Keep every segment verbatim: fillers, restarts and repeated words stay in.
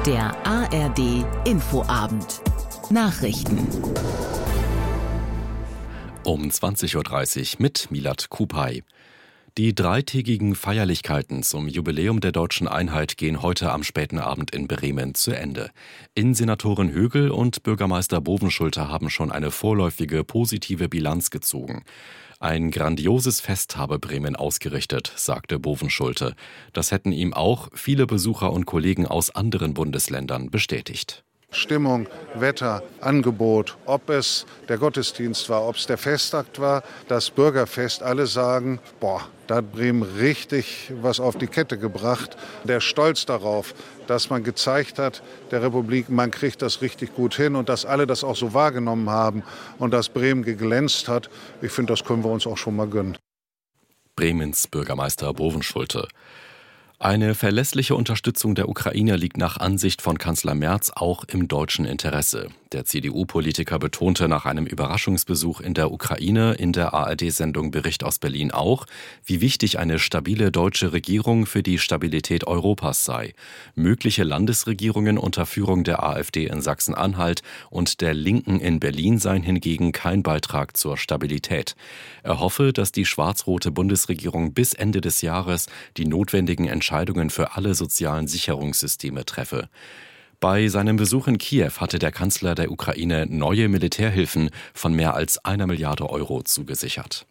Der A R D Infoabend. Nachrichten. Um zwanzig Uhr dreißig mit Milad Kupay. Die dreitägigen Feierlichkeiten zum Jubiläum der deutschen Einheit gehen heute am späten Abend in Bremen zu Ende. Innensenatorin Högel und Bürgermeister Bovenschulte haben schon eine vorläufige positive Bilanz gezogen. Ein grandioses Fest habe Bremen ausgerichtet, sagte Bovenschulte. Das hätten ihm auch viele Besucher und Kollegen aus anderen Bundesländern bestätigt. Stimmung, Wetter, Angebot, ob es der Gottesdienst war, ob es der Festakt war, das Bürgerfest, alle sagen, boah, da hat Bremen richtig was auf die Kette gebracht. Der Stolz darauf, dass man gezeigt hat, der Republik, man kriegt das richtig gut hin und dass alle das auch so wahrgenommen haben und dass Bremen geglänzt hat. Ich finde, das können wir uns auch schon mal gönnen. Bremens Bürgermeister Bovenschulte. Eine verlässliche Unterstützung der Ukraine liegt nach Ansicht von Kanzler Merz auch im deutschen Interesse. Der C D U-Politiker betonte nach einem Überraschungsbesuch in der Ukraine in der A R D-Sendung Bericht aus Berlin auch, wie wichtig eine stabile deutsche Regierung für die Stabilität Europas sei. Mögliche Landesregierungen unter Führung der AfD in Sachsen-Anhalt und der Linken in Berlin seien hingegen kein Beitrag zur Stabilität. Er hoffe, dass die schwarz-rote Bundesregierung bis Ende des Jahres die notwendigen Entscheidungen für alle sozialen Sicherungssysteme treffe. Bei seinem Besuch in Kiew hatte der Kanzler der Ukraine neue Militärhilfen von mehr als einer Milliarde Euro zugesichert.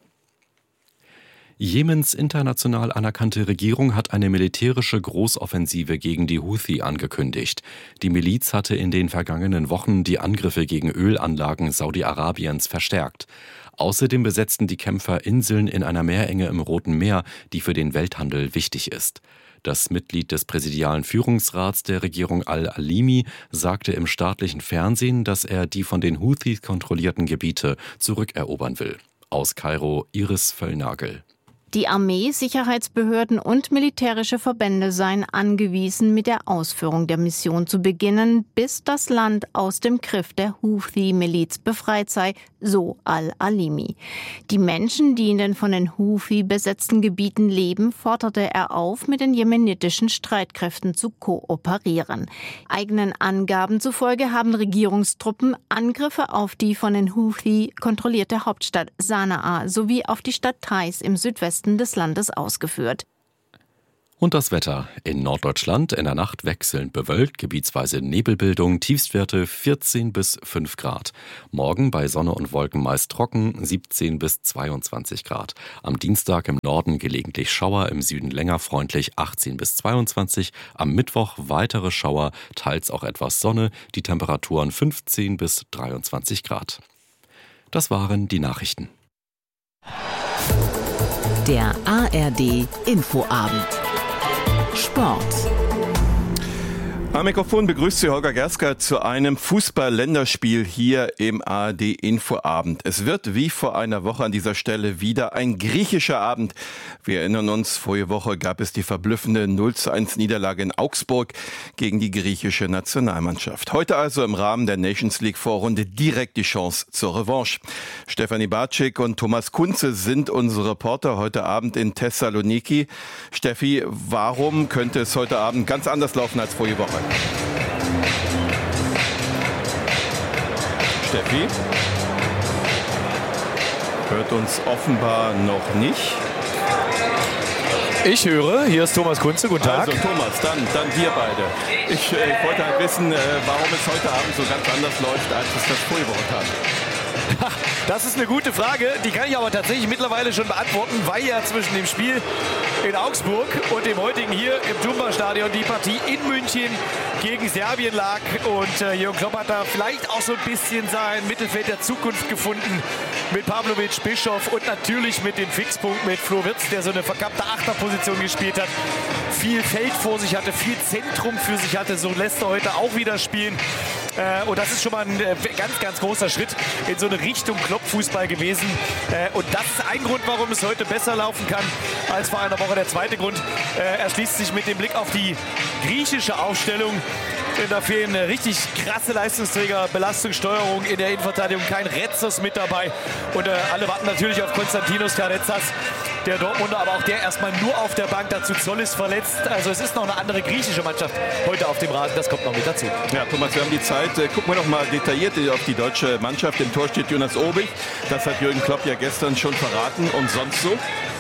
Jemens international anerkannte Regierung hat eine militärische Großoffensive gegen die Houthi angekündigt. Die Miliz hatte in den vergangenen Wochen die Angriffe gegen Ölanlagen Saudi-Arabiens verstärkt. Außerdem besetzten die Kämpfer Inseln in einer Meerenge im Roten Meer, die für den Welthandel wichtig ist. Das Mitglied des präsidialen Führungsrats der Regierung Al-Alimi sagte im staatlichen Fernsehen, dass er die von den Houthis kontrollierten Gebiete zurückerobern will. Aus Kairo Iris Völlnagel. Die Armee, Sicherheitsbehörden und militärische Verbände seien angewiesen, mit der Ausführung der Mission zu beginnen, bis das Land aus dem Griff der Houthi-Miliz befreit sei, so Al-Alimi. Die Menschen, die in den von den Houthi besetzten Gebieten leben, forderte er auf, mit den jemenitischen Streitkräften zu kooperieren. Eigenen Angaben zufolge haben Regierungstruppen Angriffe auf die von den Houthi kontrollierte Hauptstadt Sanaa sowie auf die Stadt Taiz im Südwesten des Landes ausgeführt. Und das Wetter. In Norddeutschland in der Nacht wechselnd bewölkt, gebietsweise Nebelbildung, Tiefstwerte vierzehn bis fünf Grad. Morgen bei Sonne und Wolken meist trocken, siebzehn bis zweiundzwanzig Grad. Am Dienstag im Norden gelegentlich Schauer, im Süden länger freundlich achtzehn bis zweiundzwanzig. Am Mittwoch weitere Schauer, teils auch etwas Sonne, die Temperaturen fünfzehn bis dreiundzwanzig Grad. Das waren die Nachrichten. Der A R D Infoabend. Sport. Am Mikrofon begrüßt Sie Holger Gersker zu einem Fußball-Länderspiel hier im A R D Infoabend. Es wird wie vor einer Woche an dieser Stelle wieder ein griechischer Abend. Wir erinnern uns, vorige Woche gab es die verblüffende null zu eins Niederlage in Augsburg gegen die griechische Nationalmannschaft. Heute also im Rahmen der Nations League Vorrunde direkt die Chance zur Revanche. Stefanie Bartschik und Thomas Kunze sind unsere Reporter heute Abend in Thessaloniki. Steffi, warum könnte es heute Abend ganz anders laufen als vorige Woche? Steffi hört uns offenbar noch nicht. Ich höre, hier ist Thomas Kunze, guten Tag. Also Thomas, dann, dann wir beide. Ich, äh, ich wollte halt wissen, äh, warum es heute Abend so ganz anders läuft, als es das vorige Woche tat. Das ist eine gute Frage, die kann ich aber tatsächlich mittlerweile schon beantworten, weil ja zwischen dem Spiel in Augsburg und dem heutigen hier im Tumba-Stadion die Partie in München gegen Serbien lag. Und äh, Jürgen Klopp hat da vielleicht auch so ein bisschen sein Mittelfeld der Zukunft gefunden mit Pavlovic, Bischof und natürlich mit dem Fixpunkt mit Flo Wirtz, der so eine verkappte Achterposition gespielt hat. Viel Feld vor sich hatte, viel Zentrum für sich hatte, so lässt er heute auch wieder spielen. Äh, und das ist schon mal ein äh, ganz, ganz großer Schritt in so eine Richtung Klopp-Fußball gewesen. Äh, und das ist ein Grund, warum es heute besser laufen kann als vor einer Woche. Der zweite Grund äh, erschließt sich mit dem Blick auf die griechische Aufstellung. Denn da fehlen richtig krasse Leistungsträger, Belastungssteuerung in der Innenverteidigung, kein Retzos mit dabei. Und äh, alle warten natürlich auf Konstantinos Karetsas. der Dortmunder, aber auch der erstmal nur auf der Bank. Dazu Zollis verletzt. Also es ist noch eine andere griechische Mannschaft heute auf dem Rasen. Das kommt noch mit dazu. Ja, Thomas, wir haben die Zeit. Gucken wir noch mal detailliert auf die deutsche Mannschaft. Im Tor steht Jonas Obig. Das hat Jürgen Klopp ja gestern schon verraten. Und sonst so?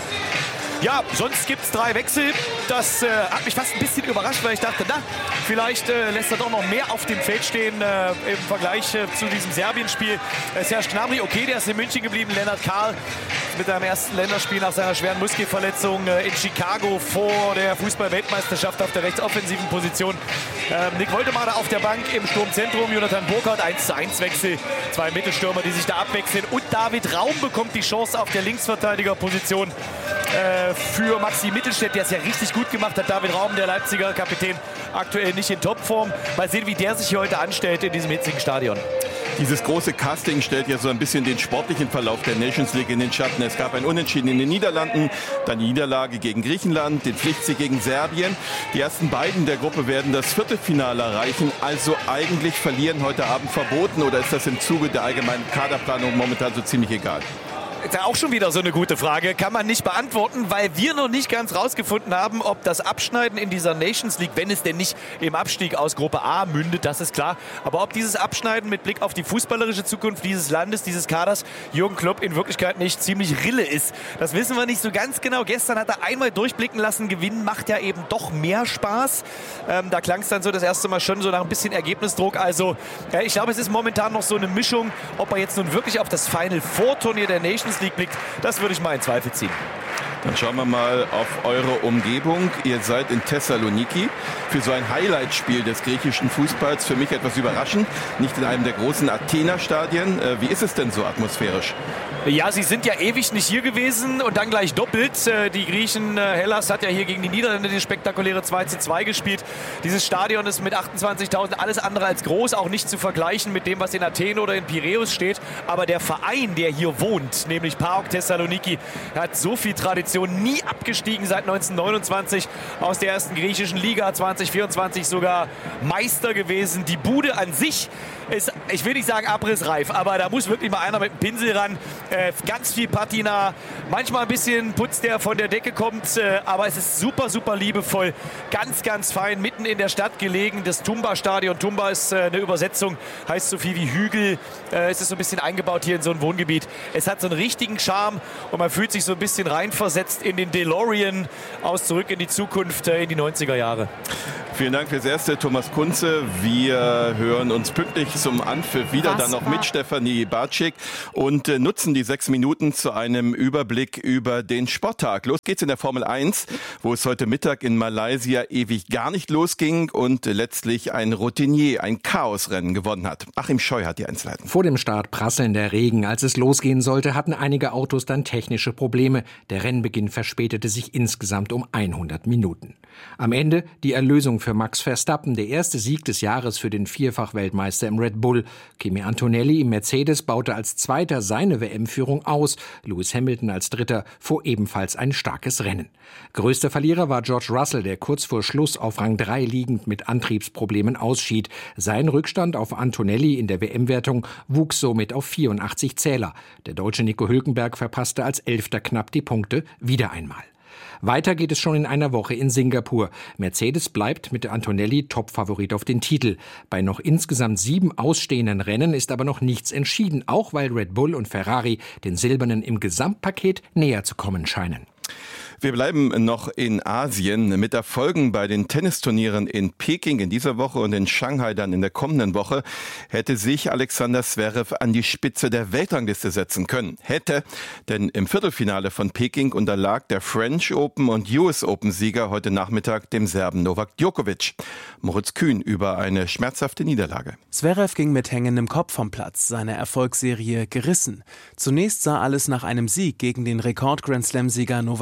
Ja, sonst gibt es drei Wechsel. Das äh, hat mich fast ein bisschen überrascht, weil ich dachte, na, vielleicht äh, lässt er doch noch mehr auf dem Feld stehen äh, im Vergleich äh, zu diesem Serbien-Spiel. Äh, Serge Gnabry, okay, der ist in München geblieben. Lennart Karl mit seinem ersten Länderspiel nach seiner schweren Muskelverletzung äh, in Chicago vor der Fußball-Weltmeisterschaft auf der rechtsoffensiven Position. Äh, Nick Woltemade auf der Bank im Sturmzentrum. Jonathan Burkhardt, eins zu eins Wechsel. Zwei Mittelstürmer, die sich da abwechseln. Und David Raum bekommt die Chance auf der Linksverteidigerposition äh, für Maxi Mittelstädt, der es ja richtig gut gemacht hat. David Raum, der Leipziger Kapitän, aktuell nicht in Topform. Mal sehen, wie der sich hier heute anstellt in diesem hitzigen Stadion. Dieses große Casting stellt ja so ein bisschen den sportlichen Verlauf der Nations League in den Schatten. Es gab ein Unentschieden in den Niederlanden, dann die Niederlage gegen Griechenland, den Pflichtsieg gegen Serbien. Die ersten beiden der Gruppe werden das Viertelfinale erreichen. Also eigentlich verlieren heute Abend verboten, oder ist das im Zuge der allgemeinen Kaderplanung momentan so ziemlich egal? Ist auch schon wieder so eine gute Frage. Kann man nicht beantworten, weil wir noch nicht ganz rausgefunden haben, ob das Abschneiden in dieser Nations League, wenn es denn nicht im Abstieg aus Gruppe A mündet, das ist klar. Aber ob dieses Abschneiden mit Blick auf die fußballerische Zukunft dieses Landes, dieses Kaders, Jürgen Klopp in Wirklichkeit nicht ziemlich Rille ist, das wissen wir nicht so ganz genau. Gestern hat er einmal durchblicken lassen, Gewinnen macht ja eben doch mehr Spaß. Ähm, da klang es dann so das erste Mal schon so nach ein bisschen Ergebnisdruck. Also ja, ich glaube, es ist momentan noch so eine Mischung, ob er jetzt nun wirklich auf das Final Four Turnier der Nations League blickt, das würde ich mal in Zweifel ziehen. Dann schauen wir mal auf eure Umgebung. Ihr seid in Thessaloniki für so ein Highlight-Spiel des griechischen Fußballs. Für mich etwas überraschend. Nicht in einem der großen Athena-Stadien. Wie ist es denn so atmosphärisch? Ja, sie sind ja ewig nicht hier gewesen und dann gleich doppelt. Die Griechen, Hellas hat ja hier gegen die Niederländer die spektakuläre zwei zu zwei gespielt. Dieses Stadion ist mit achtundzwanzigtausend alles andere als groß, auch nicht zu vergleichen mit dem, was in Athen oder in Piräus steht. Aber der Verein, der hier wohnt, nämlich PAOK Thessaloniki, hat so viel Tradition, nie abgestiegen seit neunzehnhundertneunundzwanzig aus der ersten griechischen Liga, zwanzig vierundzwanzig sogar Meister gewesen. Die Bude an sich ist, ich will nicht sagen abrissreif, aber da muss wirklich mal einer mit dem Pinsel ran. Äh, ganz viel Patina, manchmal ein bisschen Putz, der von der Decke kommt, äh, aber es ist super, super liebevoll. Ganz, ganz fein, mitten in der Stadt gelegen. Das Tumba-Stadion, Tumba ist äh, eine Übersetzung, heißt so viel wie Hügel. Äh, es ist so ein bisschen eingebaut hier in so ein Wohngebiet. Es hat so einen richtigen Charme und man fühlt sich so ein bisschen reinversetzt in den DeLorean aus Zurück in die Zukunft, äh, in die neunziger Jahre. Vielen Dank fürs Erste, Thomas Kunze. Wir hören uns pünktlich zum Anpfiff wieder, Was dann noch mit Stefanie Bartschik und äh, nutzen die sechs Minuten zu einem Überblick über den Sporttag. Los geht's in der Formel eins, wo es heute Mittag in Malaysia ewig gar nicht losging und letztlich ein Routinier ein Chaosrennen gewonnen hat. Achim Scheu hat die Einzelheiten. Vor dem Start prasselnder Regen. Als es losgehen sollte, hatten einige Autos dann technische Probleme. Der Rennbeginn verspätete sich insgesamt um hundert Minuten. Am Ende die Erlösung für Max Verstappen, der erste Sieg des Jahres für den Vierfach-Weltmeister im Red Bull. Kimi Antonelli im Mercedes baute als Zweiter seine W M-Führung aus. Lewis Hamilton als Dritter fuhr ebenfalls ein starkes Rennen. Größter Verlierer war George Russell, der kurz vor Schluss auf Rang drei liegend mit Antriebsproblemen ausschied. Sein Rückstand auf Antonelli in der W M-Wertung wuchs somit auf vierundachtzig Zähler. Der Deutsche Nico Hülkenberg verpasste als Elfter knapp die Punkte wieder einmal. Weiter geht es schon in einer Woche in Singapur. Mercedes bleibt mit der Antonelli Topfavorit auf den Titel. Bei noch insgesamt sieben ausstehenden Rennen ist aber noch nichts entschieden, auch weil Red Bull und Ferrari den Silbernen im Gesamtpaket näher zu kommen scheinen. Wir bleiben noch in Asien mit Erfolgen bei den Tennisturnieren in Peking in dieser Woche und in Shanghai dann in der kommenden Woche. Hätte sich Alexander Zverev an die Spitze der Weltrangliste setzen können. Hätte, denn im Viertelfinale von Peking unterlag der French Open und U S Open Sieger heute Nachmittag dem Serben Novak Djokovic. Moritz Kühn über eine schmerzhafte Niederlage. Zverev ging mit hängendem Kopf vom Platz, seine Erfolgsserie gerissen. Zunächst sah alles nach einem Sieg gegen den Rekord-Grand-Slam-Sieger Novak Djokovic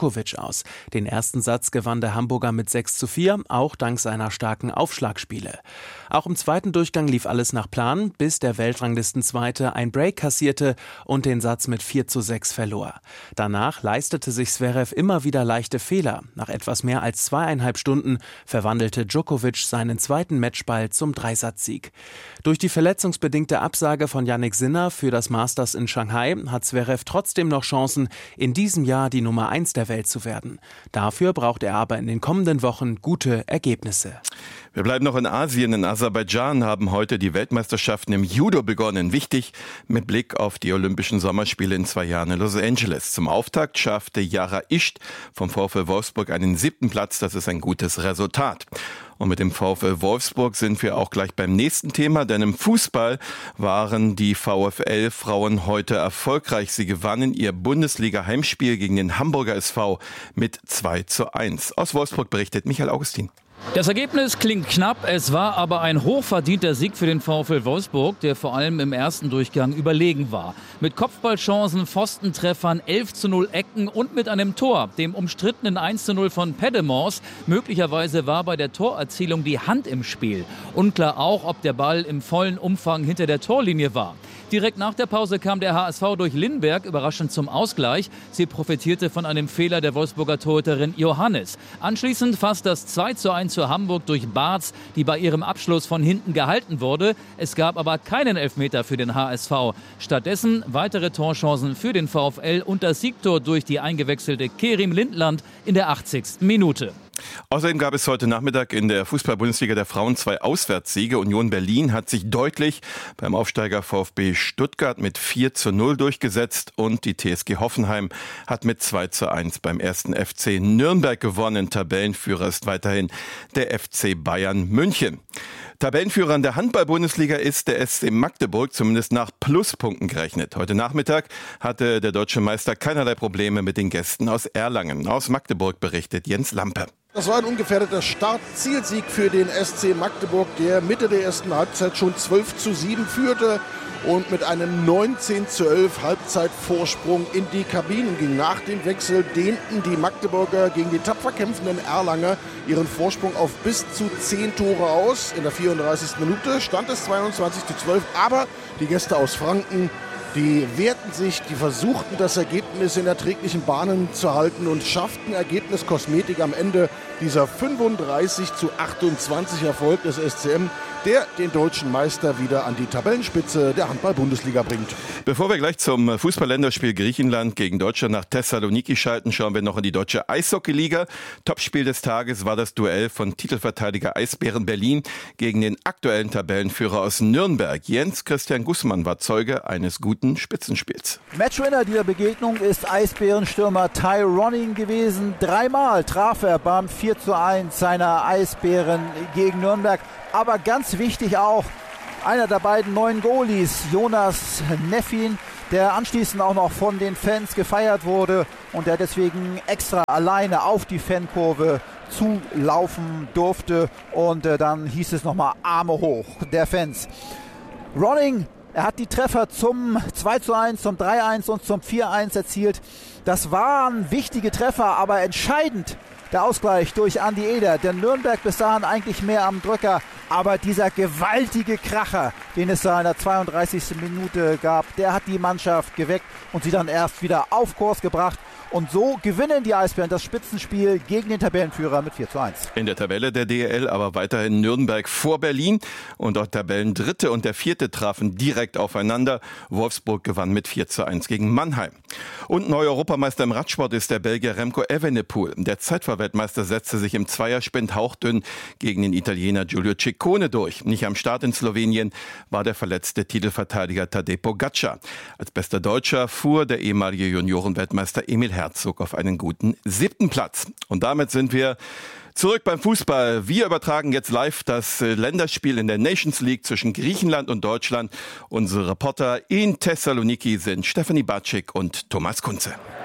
Djokovic aus. Den ersten Satz gewann der Hamburger mit sechs zu vier, auch dank seiner starken Aufschlagspiele. Auch im zweiten Durchgang lief alles nach Plan, bis der Weltranglistenzweite ein Break kassierte und den Satz mit vier zu sechs verlor. Danach leistete sich Zverev immer wieder leichte Fehler. Nach etwas mehr als zweieinhalb Stunden verwandelte Djokovic seinen zweiten Matchball zum Dreisatzsieg. Durch die verletzungsbedingte Absage von Jannik Sinner für das Masters in Shanghai hat Zverev trotzdem noch Chancen, in diesem Jahr die Nummer eins der Welt zu werden. Dafür braucht er aber in den kommenden Wochen gute Ergebnisse. Wir bleiben noch in Asien. In Aserbaidschan haben heute die Weltmeisterschaften im Judo begonnen. Wichtig mit Blick auf die Olympischen Sommerspiele in zwei Jahren in Los Angeles. Zum Auftakt schaffte Yara Ischt vom VfL Wolfsburg einen siebten Platz. Das ist ein gutes Resultat. Und mit dem VfL Wolfsburg sind wir auch gleich beim nächsten Thema, denn im Fußball waren die VfL-Frauen heute erfolgreich. Sie gewannen ihr Bundesliga-Heimspiel gegen den Hamburger S V mit zwei zu eins. Aus Wolfsburg berichtet Michael Augustin. Das Ergebnis klingt knapp, es war aber ein hochverdienter Sieg für den VfL Wolfsburg, der vor allem im ersten Durchgang überlegen war. Mit Kopfballchancen, Pfostentreffern, elf zu null Ecken und mit einem Tor, dem umstrittenen eins zu null von Pedemors. Möglicherweise war bei der Torerzielung die Hand im Spiel. Unklar auch, ob der Ball im vollen Umfang hinter der Torlinie war. Direkt nach der Pause kam der H S V durch Lindberg überraschend zum Ausgleich. Sie profitierte von einem Fehler der Wolfsburger Torhüterin Johannes. Anschließend fast das zwei zu eins für Hamburg durch Barz, die bei ihrem Abschluss von hinten gehalten wurde. Es gab aber keinen Elfmeter für den H S V. Stattdessen weitere Torchancen für den VfL und das Siegtor durch die eingewechselte Kerim Lindland in der achtzigsten Minute. Außerdem gab es heute Nachmittag in der Fußball-Bundesliga der Frauen zwei Auswärtssiege. Union Berlin hat sich deutlich beim Aufsteiger VfB Stuttgart mit vier zu null durchgesetzt und die T S G Hoffenheim hat mit zwei zu eins beim ersten F C Nürnberg gewonnen. Tabellenführer ist weiterhin der F C Bayern München. Tabellenführer in der Handball-Bundesliga ist der S C Magdeburg, zumindest nach Pluspunkten gerechnet. Heute Nachmittag hatte der deutsche Meister keinerlei Probleme mit den Gästen aus Erlangen. Aus Magdeburg berichtet Jens Lampe. Das war ein ungefährdeter Start-Zielsieg für den S C Magdeburg, der Mitte der ersten Halbzeit schon zwölf zu sieben führte und mit einem neunzehn zu elf Halbzeitvorsprung in die Kabinen ging. Nach dem Wechsel dehnten die Magdeburger gegen die tapfer kämpfenden Erlanger ihren Vorsprung auf bis zu zehn Tore aus. In der vierunddreißigsten Minute stand es zweiundzwanzig zu zwölf, aber die Gäste aus Franken, die wehrten sich, die versuchten das Ergebnis in erträglichen Bahnen zu halten und schafften Ergebniskosmetik am Ende dieser fünfunddreißig zu achtundzwanzig Erfolg des S C M, der den deutschen Meister wieder an die Tabellenspitze der Handball-Bundesliga bringt. Bevor wir gleich zum Fußball-Länderspiel Griechenland gegen Deutschland nach Thessaloniki schalten, schauen wir noch in die deutsche Eishockey-Liga. Topspiel des Tages war das Duell von Titelverteidiger Eisbären Berlin gegen den aktuellen Tabellenführer aus Nürnberg. Jens Christian Gußmann war Zeuge eines guten Spitzenspiels. Matchwinner dieser Begegnung ist Eisbärenstürmer Ty Ronning gewesen. Dreimal traf er beim vier zu eins seiner Eisbären gegen Nürnberg. Aber ganz wichtig auch, einer der beiden neuen Goalies, Jonas Neffin, der anschließend auch noch von den Fans gefeiert wurde und der deswegen extra alleine auf die Fankurve zulaufen durfte. Und äh, dann hieß es nochmal Arme hoch der Fans. Ronning, er hat die Treffer zum zwei zu eins, zum drei zu eins und zum vier zu eins erzielt. Das waren wichtige Treffer, aber entscheidend der Ausgleich durch Andi Eder. Der Nürnberg bis dahin eigentlich mehr am Drücker, aber dieser gewaltige Kracher, den es da in der zweiunddreißigsten Minute gab, der hat die Mannschaft geweckt und sie dann erst wieder auf Kurs gebracht. Und so gewinnen die Eisbären das Spitzenspiel gegen den Tabellenführer mit vier zu eins. In der Tabelle der D E L aber weiterhin Nürnberg vor Berlin. Und auch Tabellendritte und der Vierte trafen direkt aufeinander. Wolfsburg gewann mit vier zu eins gegen Mannheim. Und neuer Europameister im Radsport ist der Belgier Remco Evenepoel. Der Zeitfahrweltmeister setzte sich im Zweiersprint hauchdünn gegen den Italiener Giulio Ciccone durch. Nicht am Start in Slowenien war der verletzte Titelverteidiger Tadej Pogačar. Als bester Deutscher fuhr der ehemalige Juniorenweltmeister Emil Herzog auf einen guten siebten Platz. Und damit sind wir zurück beim Fußball. Wir übertragen jetzt live das Länderspiel in der Nations League zwischen Griechenland und Deutschland. Unsere Reporter in Thessaloniki sind Stefanie Batschik und Thomas Kunze.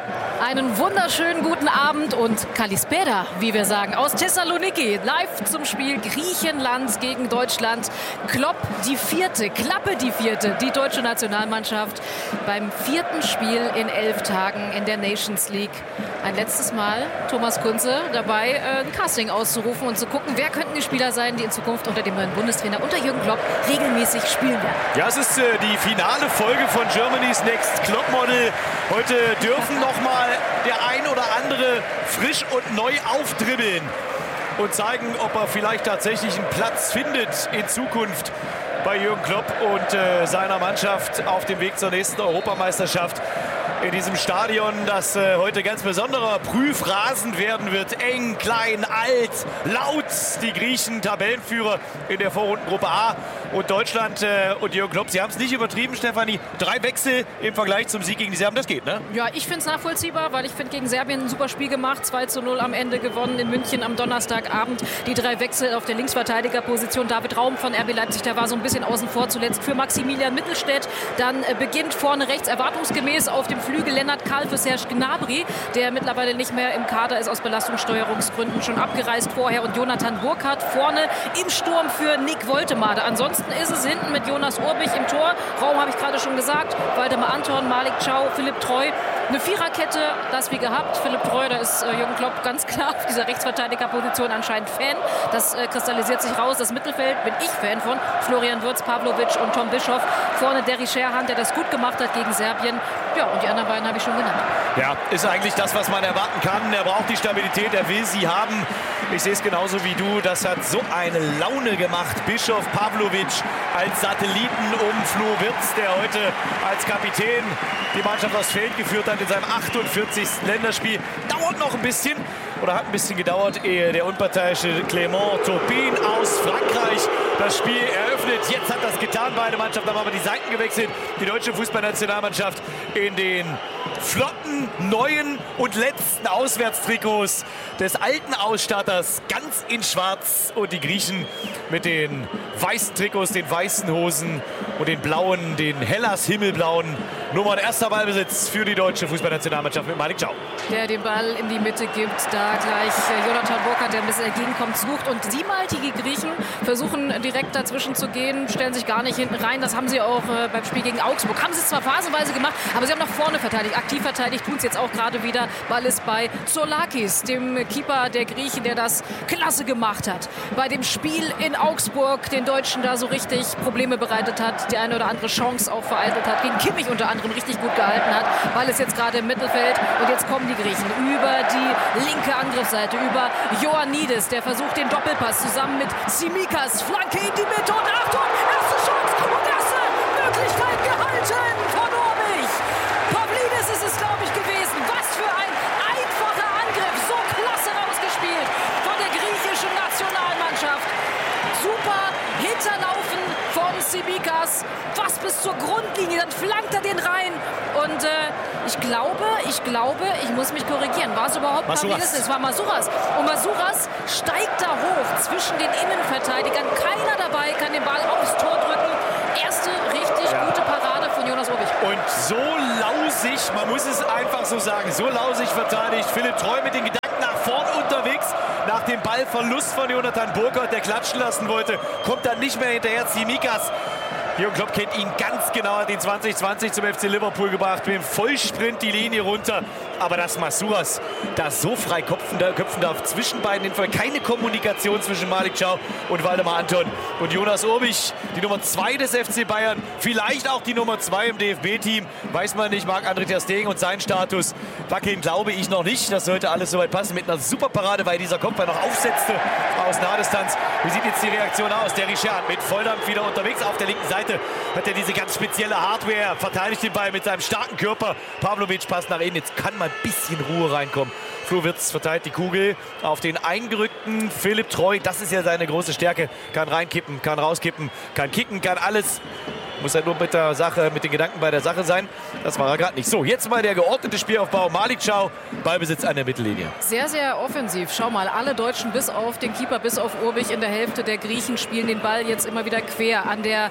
Einen wunderschönen guten Abend und Kalispera, wie wir sagen, aus Thessaloniki. Live zum Spiel Griechenland gegen Deutschland. Klopp die vierte, Klappe die vierte, die deutsche Nationalmannschaft beim vierten Spiel in elf Tagen in der Nations League. Ein letztes Mal Thomas Kunze dabei, ein Casting auszurufen und zu gucken, wer könnten die Spieler sein, die in Zukunft unter dem neuen Bundestrainer, unter Jürgen Klopp, regelmäßig spielen werden. Ja, es ist äh, die finale Folge von Germany's Next Klopp Model. Heute dürfen noch mal der ein oder andere frisch und neu aufdribbeln und zeigen, ob er vielleicht tatsächlich einen Platz findet in Zukunft bei Jürgen Klopp und äh, seiner Mannschaft auf dem Weg zur nächsten Europameisterschaft. In diesem Stadion, das äh, heute ganz besonderer Prüfrasen werden wird. Eng, klein, alt, laut. Die Griechen Tabellenführer in der Vorrundengruppe A. Und Deutschland äh, und Jürgen Klopp, Sie haben es nicht übertrieben, Stefanie. Drei Wechsel im Vergleich zum Sieg gegen die Serben, das geht, ne? Ja, ich finde es nachvollziehbar, weil ich finde gegen Serbien ein super Spiel gemacht. zwei zu null am Ende gewonnen in München am Donnerstagabend. Die drei Wechsel auf der Linksverteidigerposition. David Raum von R B Leipzig, der war so ein bisschen außen vor zuletzt für Maximilian Mittelstädt. Dann äh, beginnt vorne rechts erwartungsgemäß auf dem Flügel Lennart Karl für Serge Gnabry, der mittlerweile nicht mehr im Kader ist, aus Belastungssteuerungsgründen schon abgereist vorher. Und Jonathan Burkhardt vorne im Sturm für Nick Woltemade. Ansonsten ist es hinten mit Jonas Urbich im Tor. Raum habe ich gerade schon gesagt. Waldemar Anton, Malik Chow, Philipp Treu. Eine Viererkette, das wie gehabt. Philipp Treu, da ist äh, Jürgen Klopp ganz klar auf dieser Rechtsverteidigerposition anscheinend Fan. Das äh, kristallisiert sich raus. Das Mittelfeld bin ich Fan von. Florian Wirtz, Pavlovic und Tom Bischoff. Vorne Derry Sherhan, der das gut gemacht hat gegen Serbien. Ja, und die anderen beiden habe ich schon genannt. Ja, ist eigentlich das, was man erwarten kann. Er braucht die Stabilität, er will sie haben. Ich sehe es genauso wie du. Das hat so eine Laune gemacht. Bischof, Pavlovic als Satelliten um Flo Wirtz, der heute als Kapitän die Mannschaft aufs Feld geführt hat in seinem achtundvierzigsten Länderspiel. Dauert noch ein bisschen oder hat ein bisschen gedauert, ehe der unparteiische Clément Turpin aus Frankreich das Spiel eröffnet. Jetzt hat das getan, beide Mannschaften haben aber die Seiten gewechselt. Die deutsche Fußballnationalmannschaft in den flotten, neuen und letzten Auswärtstrikots des alten Ausstatters, ganz in schwarz, und die Griechen mit den weißen Trikots, den weißen Hosen und den blauen, den Hellas himmelblauen Nummern. Erster Ballbesitz für die deutsche Fußballnationalmannschaft mit Malik Chow. Der den Ball in die Mitte gibt, da gleich Jonathan Burkhardt, der ein bisschen entgegenkommt, sucht. Und siebenmaltige Griechen versuchen direkt dazwischen zu gehen, stellen sich gar nicht hinten rein. Das haben sie auch äh, beim Spiel gegen Augsburg. Haben sie es zwar phasenweise gemacht, aber sie haben nach vorne verteidigt, aktiv verteidigt, tun es jetzt auch gerade wieder. Ball ist bei Zourlakis, dem Keeper der Griechen, der das klasse gemacht hat. Bei dem Spiel in Augsburg den Deutschen da so richtig Probleme bereitet hat, die eine oder andere Chance auch vereitelt hat, gegen Kimmich unter anderem richtig gut gehalten hat. Ball ist jetzt gerade im Mittelfeld und jetzt kommen die Griechen über die linke Angriffsseite, über Ioannidis, der versucht den Doppelpass zusammen mit Tsimikas, Flanke in die Mitte und Achtung, erste Chance und erste Möglichkeit gehalten von Urbich. Pavlidis ist es, glaube ich, gewesen. Was für ein einfacher Angriff, so klasse rausgespielt von der griechischen Nationalmannschaft. Super hinterlaufen von Tsimikas, fast bis zur Grundlinie, dann flankt er den rein und äh, ich glaube, ich glaube, ich muss mich korrigieren, war es überhaupt Pavlidis? Es war Masouras und Masouras steigt da hoch zwischen den Innenverteidigern, keiner dabei kann den Ball aufs Tor drücken, erste richtig ja. gute Parade von Jonas Urbich. Und so lausig, man muss es einfach so sagen, so lausig verteidigt Philipp Treu mit den Gedanken nach vorn unterwegs. Nach dem Ballverlust von Jonathan Burkhardt, der klatschen lassen wollte, kommt dann nicht mehr hinterher Tsimikas. Jürgen Klopp kennt ihn ganz genau, hat ihn zwanzig zwanzig zum F C Liverpool gebracht, mit dem Vollsprint die Linie runter. Aber dass Masouras da so frei köpfen, köpfen darf zwischen beiden, keine Kommunikation zwischen Malik Chow und Waldemar Anton. Und Jonas Urbich, die Nummer zwei des F C Bayern, vielleicht auch die Nummer zwei im D F B-Team, weiß man nicht, Marc-André ter Stegen und seinen Status wackeln, glaube ich noch nicht. Das sollte alles soweit passen mit einer super Parade, weil dieser Kopfball noch aufsetzte aus Nahdistanz. Wie sieht jetzt die Reaktion aus? Der Richard mit Volldampf wieder unterwegs auf der linken Seite. Hat er diese ganz spezielle Hardware, verteidigt den Ball mit seinem starken Körper. Pavlovic passt nach innen, jetzt kann mal ein bisschen Ruhe reinkommen. Flo Wirtz verteilt die Kugel auf den eingerückten Philipp Treu. Das ist ja seine große Stärke. Kann reinkippen, kann rauskippen, kann kicken, kann alles. Muss er nur mit der Sache, mit den Gedanken bei der Sache sein. Das war er gerade nicht. So, jetzt mal der geordnete Spielaufbau. Malik Chow, Ballbesitz an der Mittellinie. Sehr, sehr offensiv. Schau mal, alle Deutschen bis auf den Keeper, bis auf Urbich in der Hälfte der Griechen spielen den Ball jetzt immer wieder quer an der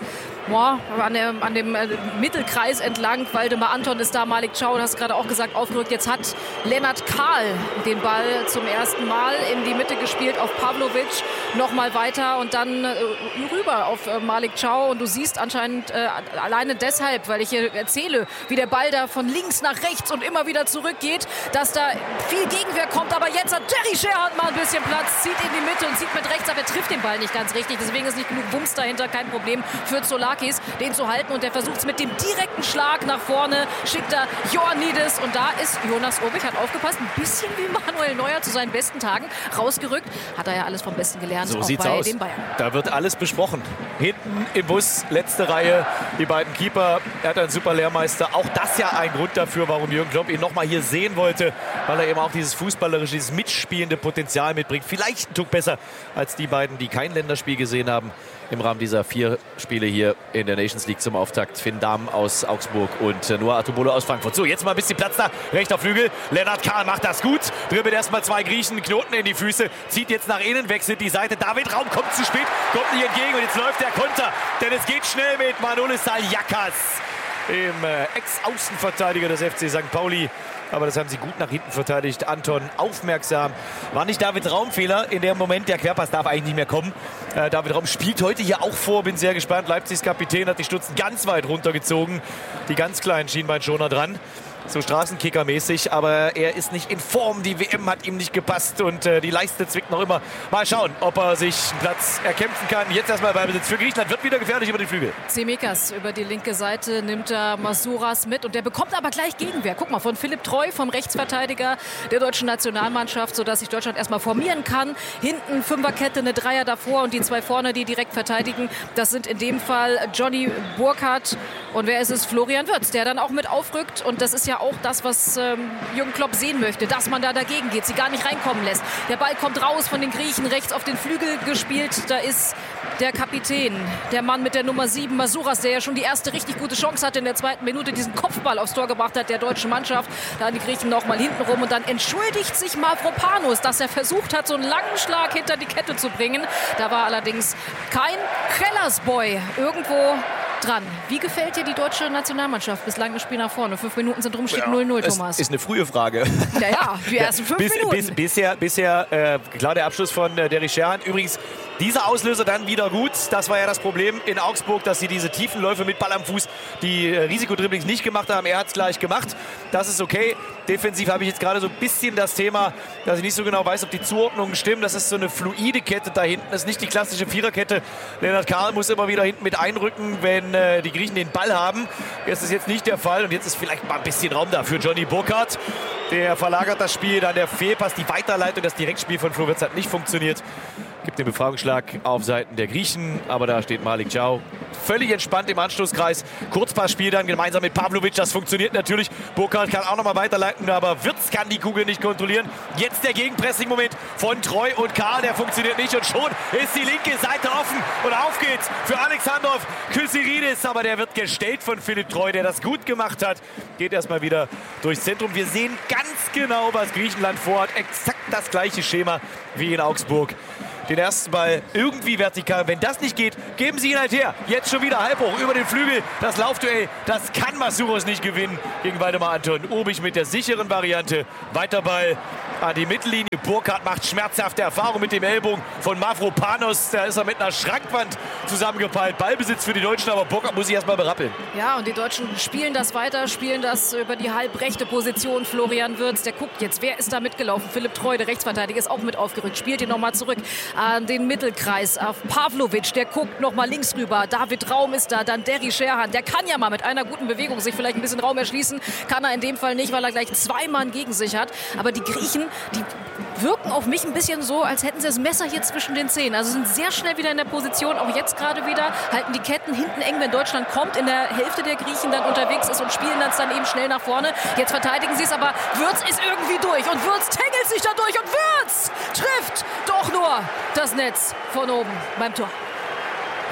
Boah, an, der, an dem äh, Mittelkreis entlang. Waldemar Anton ist da, Malik Chow, du hast gerade auch gesagt, aufgerückt. Jetzt hat Lennart Kahl den Ball zum ersten Mal in die Mitte gespielt auf Pavlovic. Nochmal weiter und dann äh, rüber auf äh, Malik Chow. Und du siehst anscheinend äh, alleine deshalb, weil ich hier erzähle, wie der Ball da von links nach rechts und immer wieder zurückgeht, dass da viel Gegenwehr kommt. Aber jetzt hat Terry Scherhardt mal ein bisschen Platz, zieht in die Mitte und zieht mit rechts, aber er trifft den Ball nicht ganz richtig. Deswegen ist nicht genug Wumms dahinter, kein Problem für Zola. Den zu halten und der versucht es mit dem direkten Schlag nach vorne, schickt er Ioannidis und da ist Jonas Obig, hat aufgepasst, ein bisschen wie Manuel Neuer zu seinen besten Tagen rausgerückt, hat er ja alles vom Besten gelernt, so auch sieht's bei aus. den Bayern. Da wird alles besprochen. Hinten im Bus, letzte Reihe, die beiden Keeper, er hat einen super Lehrmeister, auch das ja ein Grund dafür, warum Jürgen Klopp ihn nochmal hier sehen wollte, weil er eben auch dieses fußballerische, dieses mitspielende Potenzial mitbringt, vielleicht ein Tuck besser als die beiden, die kein Länderspiel gesehen haben im Rahmen dieser vier Spiele hier in der Nations League zum Auftakt. Finn Dahm aus Augsburg und Noah Atubolo aus Frankfurt. So, jetzt mal ein bisschen Platz da. Rechter Flügel. Lennart Kahl macht das gut. Dribbelt erstmal zwei Griechen, Knoten in die Füße. Zieht jetzt nach innen, wechselt die Seite. David Raum kommt zu spät, kommt nicht entgegen. Und jetzt läuft der Konter. Denn es geht schnell mit Manolis Saliakas, dem äh, Ex-Außenverteidiger des F C Sankt Pauli. Aber das haben sie gut nach hinten verteidigt. Anton aufmerksam. War nicht David Raum Fehler in dem Moment. Der Querpass darf eigentlich nicht mehr kommen. Äh, David Raum spielt heute hier auch vor. Bin sehr gespannt. Leipzigs Kapitän hat die Stutzen ganz weit runtergezogen. Die ganz kleinen Schienbeinschoner dran. So Straßenkicker-mäßig, aber er ist nicht in Form. Die W M hat ihm nicht gepasst und äh, die Leiste zwickt noch immer. Mal schauen, ob er sich einen Platz erkämpfen kann. Jetzt erstmal Ballbesitz für Griechenland, wird wieder gefährlich über den Flügel. Tsimikas über die linke Seite nimmt er Masouras mit und der bekommt aber gleich Gegenwehr. Guck mal, von Philipp Treu, vom Rechtsverteidiger der deutschen Nationalmannschaft, sodass sich Deutschland erstmal formieren kann. Hinten Fünferkette, eine Dreier davor und die zwei vorne, die direkt verteidigen. Das sind in dem Fall Johnny Burkhardt und wer ist es? Florian Wirtz, der dann auch mit aufrückt und das ist ja auch das, was ähm, Jürgen Klopp sehen möchte, dass man da dagegen geht, sie gar nicht reinkommen lässt. Der Ball kommt raus von den Griechen, rechts auf den Flügel gespielt. Da ist der Kapitän, der Mann mit der Nummer sieben, Masouras, der ja schon die erste richtig gute Chance hatte in der zweiten Minute, diesen Kopfball aufs Tor gebracht hat, der deutschen Mannschaft. Da die Griechen noch mal hinten rum und dann entschuldigt sich Mavropanos, dass er versucht hat, so einen langen Schlag hinter die Kette zu bringen. Da war allerdings kein Kellersboy irgendwo dran. Wie gefällt dir die deutsche Nationalmannschaft? Bislang ein Spiel nach vorne. Fünf Minuten sind rum, steht ja null null, Thomas. Das ist eine frühe Frage. Ja, ja, die ersten fünf bis, Minuten. Bis, bisher, bisher äh, klar der Abschluss von äh, Derry Scherhardt. Übrigens, dieser Auslöser dann wieder gut. Das war ja das Problem in Augsburg, dass sie diese tiefen Läufe mit Ball am Fuß, die äh, Risikodribblings nicht gemacht haben. Er hat es gleich gemacht. Das ist okay. Defensiv habe ich jetzt gerade so ein bisschen das Thema, dass ich nicht so genau weiß, ob die Zuordnungen stimmen. Das ist so eine fluide Kette da hinten. Das ist nicht die klassische Viererkette. Lennart Kahl muss immer wieder hinten mit einrücken, wenn äh, die Griechen den Ball haben. Das ist jetzt nicht der Fall. Und jetzt ist vielleicht mal ein bisschen Raum da für Johnny Burkhardt. Der verlagert das Spiel. Dann der Fehlpass, die Weiterleitung. Das Direktspiel von Flo Wirtz hat nicht funktioniert. Gibt den Befreiungsschlag auf Seiten der Griechen, aber da steht Malik Chow völlig entspannt im Anschlusskreis. Kurzpassspiel dann gemeinsam mit Pavlovic, das funktioniert natürlich. Burkhardt kann auch noch mal weiterleiten, aber Wirtz kann die Kugel nicht kontrollieren. Jetzt der Gegenpressing-Moment von Treu und Kahl, der funktioniert nicht und schon ist die linke Seite offen und auf geht's für Alexandrov Kyriakidis, aber der wird gestellt von Philipp Treu, der das gut gemacht hat. Geht erstmal wieder durchs Zentrum. Wir sehen ganz genau, was Griechenland vorhat. Exakt das gleiche Schema wie in Augsburg. Den ersten Ball irgendwie vertikal. Wenn das nicht geht, geben sie ihn halt her. Jetzt schon wieder halb hoch über den Flügel. Das Laufduell, das kann Masouras nicht gewinnen gegen Waldemar Anton. Obig mit der sicheren Variante. Weiter Ball an die Mittellinie. Burkhardt macht schmerzhafte Erfahrung mit dem Ellbogen von Mavropanos. Da ist er mit einer Schrankwand zusammengepeilt. Ballbesitz für die Deutschen, aber Burkhardt muss sich erstmal berappeln. Ja, und die Deutschen spielen das weiter, spielen das über die halbrechte Position. Florian Wirtz, der guckt jetzt, wer ist da mitgelaufen? Philipp Treu, der Rechtsverteidiger, ist auch mit aufgerückt. Spielt ihn nochmal zurück an den Mittelkreis. Auf Pavlovic, der guckt nochmal links rüber. David Raum ist da, dann Derry Scherhardt. Der kann ja mal mit einer guten Bewegung sich vielleicht ein bisschen Raum erschließen. Kann er in dem Fall nicht, weil er gleich zwei Mann gegen sich hat. Aber die Griechen, die wirken auf mich ein bisschen so, als hätten sie das Messer hier zwischen den Zähnen. Also sind sehr schnell wieder in der Position, auch jetzt gerade wieder, halten die Ketten hinten eng, wenn Deutschland kommt, in der Hälfte der Griechen dann unterwegs ist und spielen das dann eben schnell nach vorne. Jetzt verteidigen sie es, aber Wirtz ist irgendwie durch und Wirtz tängelt sich da durch und Wirtz trifft doch nur das Netz von oben beim Tor.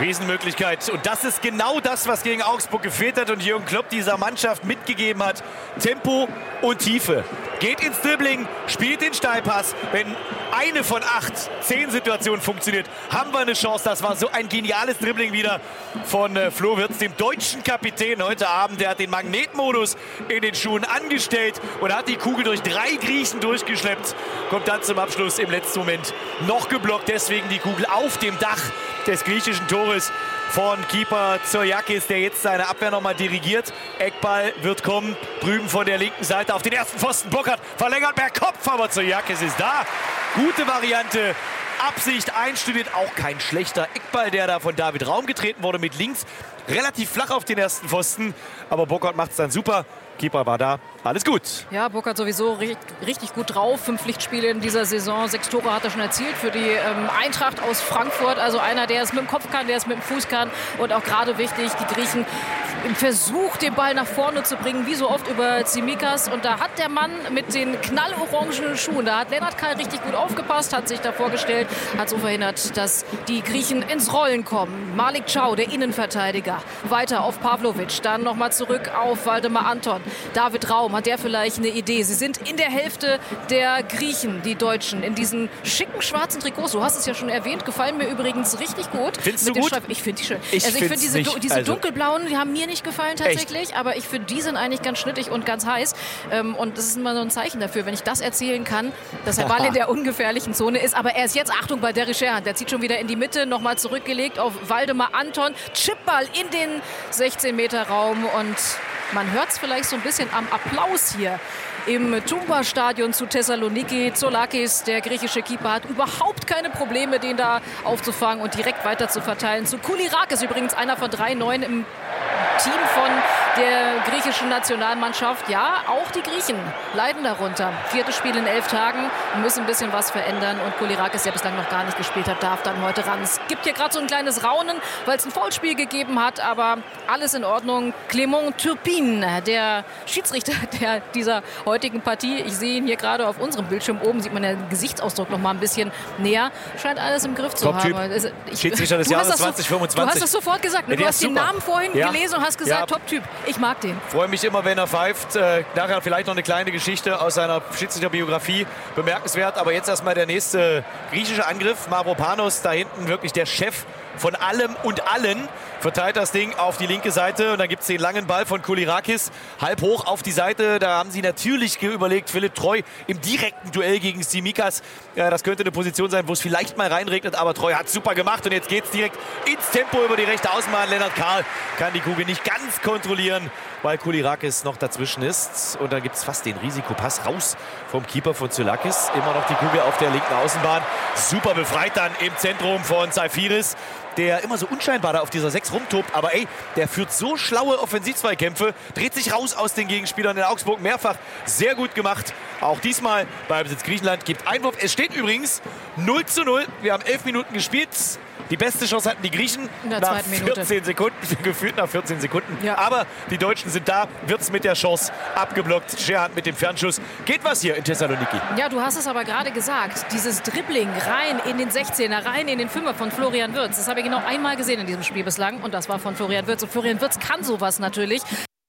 Riesenmöglichkeit. Und das ist genau das, was gegen Augsburg gefehlt hat und Jürgen Klopp dieser Mannschaft mitgegeben hat. Tempo und Tiefe. Geht ins Dribbling, spielt den Steilpass. Wenn eine von acht, zehn Situationen funktioniert, haben wir eine Chance. Das war so ein geniales Dribbling wieder von äh, Flo Wirtz, dem deutschen Kapitän heute Abend. Der hat den Magnetmodus in den Schuhen angestellt und hat die Kugel durch drei Griechen durchgeschleppt. Kommt dann zum Abschluss im letzten Moment noch geblockt. Deswegen die Kugel auf dem Dach des griechischen Tores von Keeper Zoiakis, der jetzt seine Abwehr nochmal dirigiert. Eckball wird kommen, drüben von der linken Seite auf den ersten Pfosten. Burkhardt verlängert per Kopf, aber Zoiakis ist da. Gute Variante, Absicht einstudiert, auch kein schlechter Eckball, der da von David Raum getreten wurde mit links. Relativ flach auf den ersten Pfosten, aber Burkhardt macht es dann super. Keeper war da, alles gut. Ja, Burkhardt sowieso richtig, richtig gut drauf. Fünf Pflichtspiele in dieser Saison, sechs Tore hat er schon erzielt für die ähm, Eintracht aus Frankfurt. Also einer, der es mit dem Kopf kann, der es mit dem Fuß kann. Und auch gerade wichtig, die Griechen im Versuch, den Ball nach vorne zu bringen, wie so oft über Tsimikas. Und da hat der Mann mit den knallorangenen Schuhen, da hat Lennart Kahl richtig gut aufgepasst, hat sich da vorgestellt, hat so verhindert, dass die Griechen ins Rollen kommen. Malik Chow, der Innenverteidiger, weiter auf Pavlovic, dann nochmal zurück auf Waldemar Anton. David Raum, hat der vielleicht eine Idee? Sie sind in der Hälfte der Griechen, die Deutschen, in diesen schicken schwarzen Trikots. Du hast es ja schon erwähnt, gefallen mir übrigens richtig gut. Findest Mit du gut? Streif- ich finde die schön. Ich also ich finde diese, nicht. diese also. dunkelblauen, die haben mir nicht gefallen tatsächlich, Echt? aber ich finde, die sind eigentlich ganz schnittig und ganz heiß. Ähm, und das ist immer so ein Zeichen dafür, wenn ich das erzählen kann, dass der Ball in der ungefährlichen Zone ist. Aber er ist jetzt, Achtung, bei Derry Sherhan, der zieht schon wieder in die Mitte, nochmal zurückgelegt auf Waldemar Anton. Chipball in den sechzehn Meter Raum und man hört es vielleicht so ein bisschen am Applaus hier im Tumba-Stadion zu Thessaloniki. Zoulakis, der griechische Keeper, hat überhaupt keine Probleme, den da aufzufangen und direkt weiter zu verteilen. Zu Koulirakis, übrigens einer von drei Neuen im Team von der griechischen Nationalmannschaft. Ja, auch die Griechen leiden darunter. Viertes Spiel in elf Tagen, müssen ein bisschen was verändern. Und Koulirakis, der bislang noch gar nicht gespielt hat, darf dann heute ran. Es gibt hier gerade so ein kleines Raunen, weil es ein Foulspiel gegeben hat. Aber alles in Ordnung. Clément Turpin, der Schiedsrichter der dieser heutigen Partie. Ich sehe ihn hier gerade auf unserem Bildschirm. Oben sieht man den Gesichtsausdruck noch mal ein bisschen näher. Scheint alles im Griff zu Top-Typ. haben. Also ich, Schiedsrichter des Jahres zwanzig fünfundzwanzig. Du hast das sofort gesagt. Ne? Ja, du hast den super. Namen vorhin ja. gelesen und hast gesagt, ja. Top-Typ. Ich mag den. Freue mich immer, wenn er pfeift. Äh, nachher vielleicht noch eine kleine Geschichte aus seiner Schiedsrichterbiografie. Bemerkenswert. Aber jetzt erstmal der nächste griechische Angriff. Mavropanos, da hinten wirklich der Chef von allem und allen. Verteilt das Ding auf die linke Seite und dann gibt es den langen Ball von Koulirakis halb hoch auf die Seite. Da haben sie natürlich überlegt, Philipp Treu im direkten Duell gegen Tsimikas. Ja, das könnte eine Position sein, wo es vielleicht mal reinregnet, aber Treu hat super gemacht und jetzt geht es direkt ins Tempo über die rechte Außenbahn. Lennart Kahl kann die Kugel nicht ganz kontrollieren, weil Koulirakis noch dazwischen ist. Und dann gibt es fast den Risikopass raus vom Keeper von Zoulakis. Immer noch die Kugel auf der linken Außenbahn. Super befreit dann im Zentrum von Saifiris, der immer so unscheinbar da auf dieser sechs rumtobt. Aber ey, der führt so schlaue Offensivzweikämpfe, dreht sich raus aus den Gegenspielern in Augsburg. Mehrfach sehr gut gemacht. Auch diesmal bei Besitz Griechenland gibt Einwurf. Es steht übrigens null zu null. Wir haben elf Minuten gespielt. Die beste Chance hatten die Griechen nach vierzehn Sekunden, gefühlt nach vierzehn Sekunden. Ja. Aber die Deutschen sind da. Wirtz mit der Chance abgeblockt. Sherhan mit dem Fernschuss. Geht was hier in Thessaloniki. Ja, du hast es aber gerade gesagt. Dieses Dribbling rein in den sechzehner, rein in den Fünfer von Florian Wirtz. Das habe ich genau einmal gesehen in diesem Spiel bislang. Und das war von Florian Wirtz. Und Florian Wirtz kann sowas natürlich.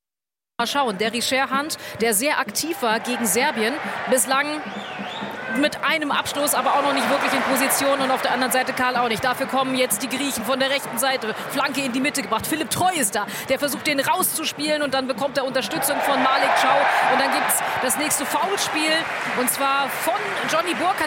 Mal schauen. Derry Sherhan, der sehr aktiv war gegen Serbien. Bislang mit einem Abschluss, aber auch noch nicht wirklich in Position. Und auf der anderen Seite Karl auch nicht. Dafür kommen jetzt die Griechen von der rechten Seite. Flanke in die Mitte gebracht. Philipp Treu ist da. Der versucht, den rauszuspielen. Und dann bekommt er Unterstützung von Malik Chow. Und dann gibt es das nächste Foulspiel. Und zwar von Johnny Burkhardt.